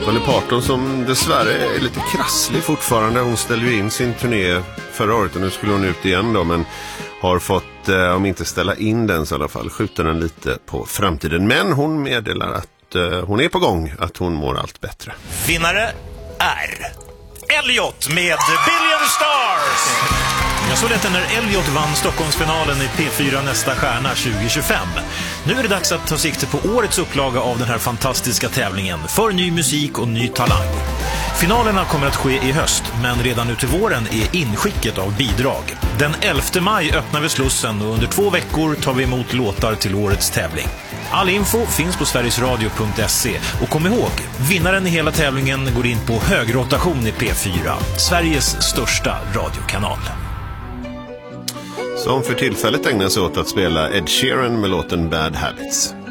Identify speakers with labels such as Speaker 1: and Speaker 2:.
Speaker 1: Dolly Parton som dessvärre är lite krasslig fortfarande. Hon ställde ju in sin turné förra året och nu skulle hon ut igen då, men har fått, om inte ställa in den så i alla fall, skjuta den lite på framtiden. Men hon meddelar att hon är på gång, att hon mår allt bättre.
Speaker 2: Vinnare är Elliot med Billion Stars. Jag såg detta när Elliot vann Stockholmsfinalen i P4 Nästa stjärna 2025. Nu är det dags att ta sikte på årets upplaga av den här fantastiska tävlingen för ny musik och ny talang. Finalerna kommer att ske i höst, men redan nu till våren är inskicket av bidrag. Den 11 maj öppnar vi slussen och under 2 veckor tar vi emot låtar till årets tävling. All info finns på sverigesradio.se och kom ihåg, vinnaren i hela tävlingen går in på högrotation i P4, Sveriges största radiokanal.
Speaker 1: Som för tillfället ägnar sig åt att spela Ed Sheeran med låten Bad Habits.